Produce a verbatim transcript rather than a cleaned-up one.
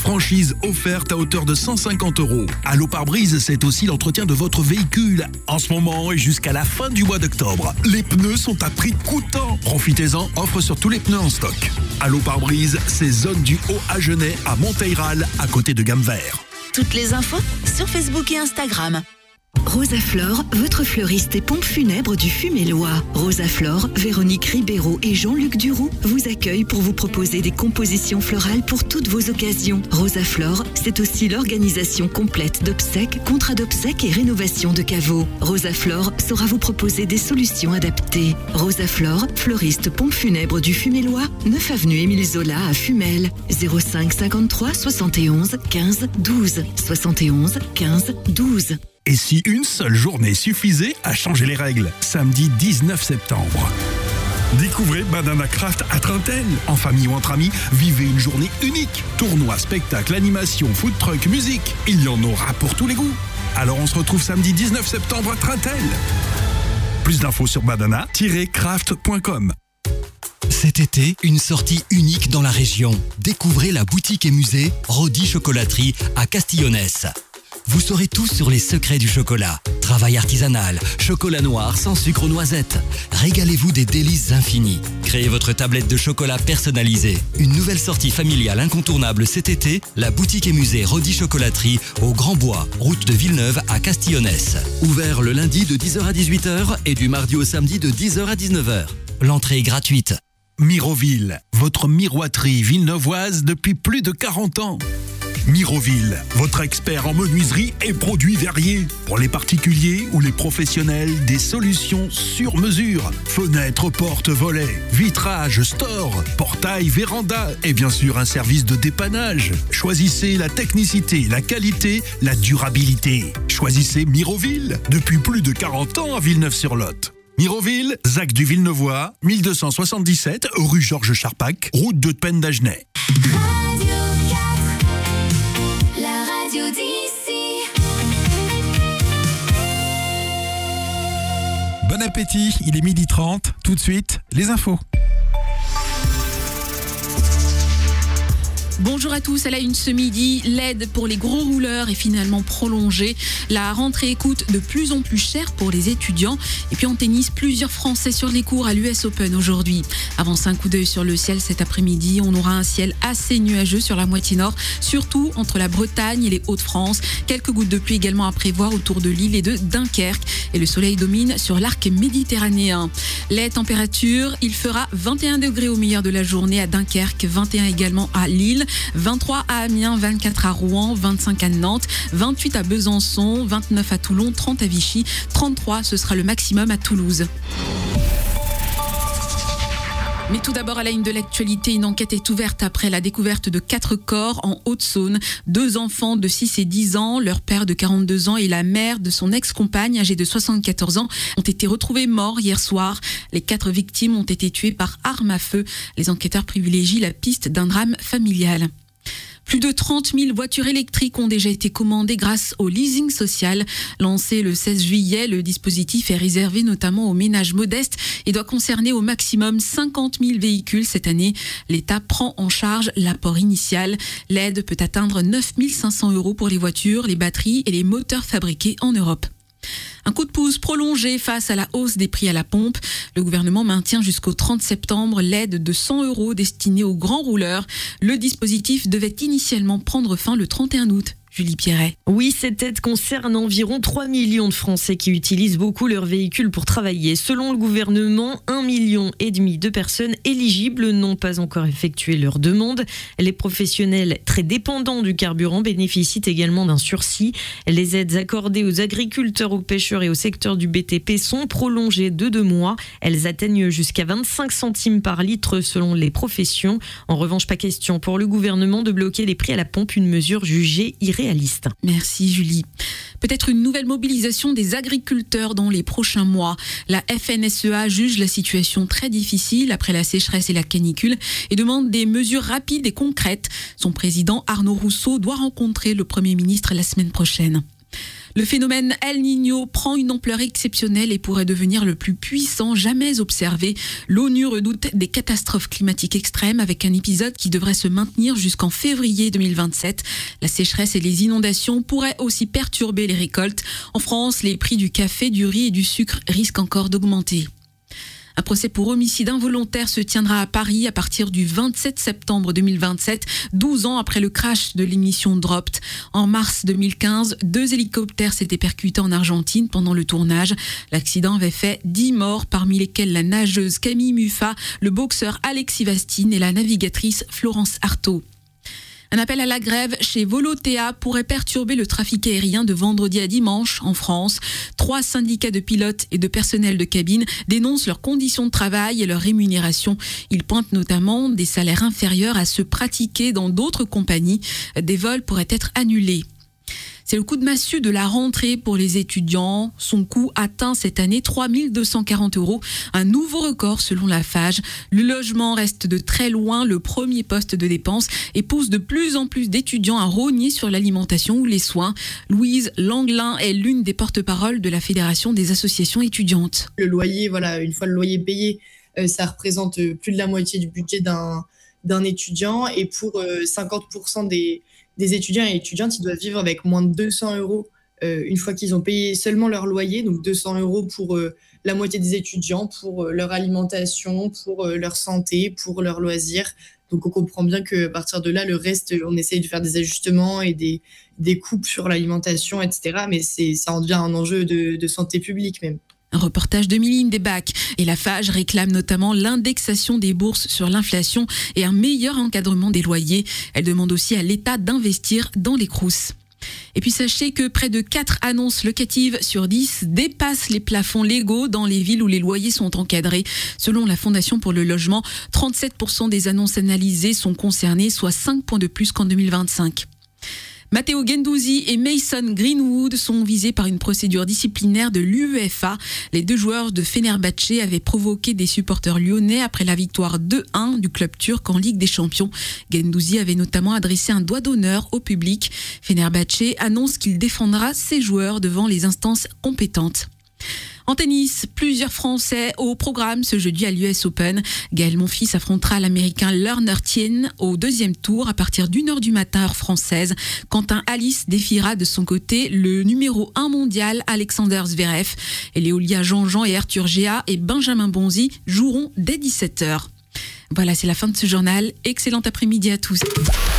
Franchise offerte à hauteur de cent cinquante euros. Allo Pare-Brise, c'est aussi l'entretien de votre véhicule. En ce moment et jusqu'à la fin du mois d'octobre, les pneus sont à prix coûtant. Profitez-en, offre sur tous les pneus en stock. Allo Pare-Brise, c'est zone du Haut-Agenais à Monteyral, à côté de Gamme-Vert. Toutes les infos sur Facebook et Instagram. Rosa Flore, votre fleuriste et pompe funèbre du Fumélois. Rosa Flore, Véronique Ribeiro et Jean-Luc Duroux vous accueillent pour vous proposer des compositions florales pour toutes vos occasions. Rosa Flore, c'est aussi l'organisation complète d'obsèques, contrats d'obsèques et rénovation de caveaux. Rosa Flore saura vous proposer des solutions adaptées. Rosa Flore, fleuriste pompe funèbre du Fumélois, neuf avenue Émile Zola à Fumel. zéro cinq cinquante-trois soixante et onze quinze douze. soixante et onze quinze douze. Et si une seule journée suffisait à changer les règles? Samedi dix-neuf septembre. Découvrez Banana Craft à Trintel. En famille ou entre amis, vivez une journée unique. Tournoi, spectacle, animation, food truck, musique. Il y en aura pour tous les goûts. Alors on se retrouve samedi dix-neuf septembre à Trintel. Plus d'infos sur banana tiret craft point com. Cet été, une sortie unique dans la région. Découvrez la boutique et musée Rodi Chocolaterie à Castillonnès. Vous saurez tout sur les secrets du chocolat. Travail artisanal, chocolat noir sans sucre ou noisette. Régalez-vous des délices infinies. Créez votre tablette de chocolat personnalisée. Une nouvelle sortie familiale incontournable cet été, la boutique et musée Rodi Chocolaterie au Grand Bois, route de Villeneuve à Castillonnès. Ouvert le lundi de dix heures à dix-huit heures et du mardi au samedi de dix heures à dix-neuf heures. L'entrée est gratuite. Miroville, votre miroiterie villeneuvoise depuis plus de quarante ans. Miroville, votre expert en menuiserie et produits verriers. Pour les particuliers ou les professionnels, des solutions sur mesure. Fenêtres, portes, volets, vitrages, stores, portails, vérandas et bien sûr un service de dépannage. Choisissez la technicité, la qualité, la durabilité. Choisissez Miroville, depuis plus de quarante ans à Villeneuve-sur-Lot. Miroville, Zac du Villeneuvois, mille deux cent soixante-dix-sept, rue Georges Charpac, route de Pen d'Agenais. Bon appétit, il est midi trente. Tout de suite, les infos. Bonjour à tous, à la une ce midi, l'aide pour les gros rouleurs est finalement prolongée. La rentrée coûte de plus en plus cher pour les étudiants. Et puis en tennis, plusieurs Français sur les cours à l'U S Open aujourd'hui. Avance un coup d'œil sur le ciel cet après-midi. On aura un ciel assez nuageux sur la moitié nord, surtout entre la Bretagne et les Hauts-de-France. Quelques gouttes de pluie également à prévoir autour de Lille et de Dunkerque. Et le soleil domine sur l'arc méditerranéen. Les températures, il fera vingt et un degrés au meilleur de la journée à Dunkerque, vingt et un également à Lille. vingt-trois à Amiens, vingt-quatre à Rouen, vingt-cinq à Nantes, vingt-huit à Besançon, vingt-neuf à Toulon, trente à Vichy, trente-trois, ce sera le maximum à Toulouse. Mais tout d'abord, à la une de l'actualité, une enquête est ouverte après la découverte de quatre corps en Haute-Saône. Deux enfants de six et dix ans, leur père de quarante-deux ans et la mère de son ex-compagne âgée de soixante-quatorze ans ont été retrouvés morts hier soir. Les quatre victimes ont été tuées par arme à feu. Les enquêteurs privilégient la piste d'un drame familial. Plus de trente mille voitures électriques ont déjà été commandées grâce au leasing social. Lancé le seize juillet, le dispositif est réservé notamment aux ménages modestes et doit concerner au maximum cinquante mille véhicules cette année. L'État prend en charge l'apport initial. L'aide peut atteindre neuf mille cinq cents euros pour les voitures, les batteries et les moteurs fabriqués en Europe. Un coup de pouce prolongé face à la hausse des prix à la pompe. Le gouvernement maintient jusqu'au trente septembre l'aide de cent euros destinée aux grands rouleurs. Le dispositif devait initialement prendre fin le trente et un août. Julie Pierret. Oui, cette aide concerne environ trois millions de Français qui utilisent beaucoup leur véhicule pour travailler. Selon le gouvernement, un million et demi de personnes éligibles n'ont pas encore effectué leur demande. Les professionnels très dépendants du carburant bénéficient également d'un sursis. Les aides accordées aux agriculteurs, aux pêcheurs et au secteur du B T P sont prolongées de deux mois. Elles atteignent jusqu'à vingt-cinq centimes par litre selon les professions. En revanche, pas question pour le gouvernement de bloquer les prix à la pompe, une mesure jugée irréaliste. Merci Julie. Peut-être une nouvelle mobilisation des agriculteurs dans les prochains mois. La F N S E A juge la situation très difficile après la sécheresse et la canicule et demande des mesures rapides et concrètes. Son président Arnaud Rousseau doit rencontrer le Premier ministre la semaine prochaine. Le phénomène El Niño prend une ampleur exceptionnelle et pourrait devenir le plus puissant jamais observé. L'ONU redoute des catastrophes climatiques extrêmes avec un épisode qui devrait se maintenir jusqu'en février deux mille vingt-sept. La sécheresse et les inondations pourraient aussi perturber les récoltes. En France, les prix du café, du riz et du sucre risquent encore d'augmenter. Un procès pour homicide involontaire se tiendra à Paris à partir du vingt-sept septembre deux mille vingt-sept, douze ans après le crash de l'émission Dropped. En mars deux mille quinze, deux hélicoptères s'étaient percutés en Argentine pendant le tournage. L'accident avait fait dix morts, parmi lesquels la nageuse Camille Muffat, le boxeur Alexis Vastine et la navigatrice Florence Artaud. Un appel à la grève chez Volotea pourrait perturber le trafic aérien de vendredi à dimanche en France. Trois syndicats de pilotes et de personnel de cabine dénoncent leurs conditions de travail et leur rémunération. Ils pointent notamment des salaires inférieurs à ceux pratiqués dans d'autres compagnies. Des vols pourraient être annulés. C'est le coup de massue de la rentrée pour les étudiants. Son coût atteint cette année trois mille deux cent quarante euros, un nouveau record selon la Fage. Le logement reste de très loin le premier poste de dépense et pousse de plus en plus d'étudiants à rogner sur l'alimentation ou les soins. Louise Langlin est l'une des porte-paroles de la Fédération des associations étudiantes. Le loyer, voilà, une fois le loyer payé, euh, ça représente plus de la moitié du budget d'un, d'un étudiant et pour euh, cinquante pour cent des des étudiants et étudiantes, ils doivent vivre avec moins de deux cents euros euh, une fois qu'ils ont payé seulement leur loyer, donc deux cents euros pour euh, la moitié des étudiants, pour euh, leur alimentation, pour euh, leur santé, pour leurs loisirs. Donc on comprend bien qu'à partir de là, le reste, on essaye de faire des ajustements et des, des coupes sur l'alimentation, et cetera. Mais c'est, ça en devient un enjeu de, de santé publique même. Un reportage de Miline Desbacs. Et la Fage réclame notamment l'indexation des bourses sur l'inflation et un meilleur encadrement des loyers. Elle demande aussi à l'État d'investir dans les Crous. Et puis sachez que près de quatre annonces locatives sur dix dépassent les plafonds légaux dans les villes où les loyers sont encadrés. Selon la Fondation pour le logement, trente-sept pour cent des annonces analysées sont concernées, soit cinq points de plus qu'en deux mille vingt-cinq. Matteo Guendouzi et Mason Greenwood sont visés par une procédure disciplinaire de l'UEFA. Les deux joueurs de Fenerbahçe avaient provoqué des supporters lyonnais après la victoire deux un du club turc en Ligue des Champions. Guendouzi avait notamment adressé un doigt d'honneur au public. Fenerbahçe annonce qu'il défendra ses joueurs devant les instances compétentes. En tennis, plusieurs Français au programme ce jeudi à l'U S Open. Gaël Monfils affrontera l'Américain Lerner Tien au deuxième tour à partir d'une heure du matin heure française. Quentin Alice défiera de son côté le numéro un mondial Alexander Zverev. Et Léolia Jean-Jean et Arthur Géa et Benjamin Bonzi joueront dès dix-sept heures. Voilà, c'est la fin de ce journal. Excellent après-midi à tous.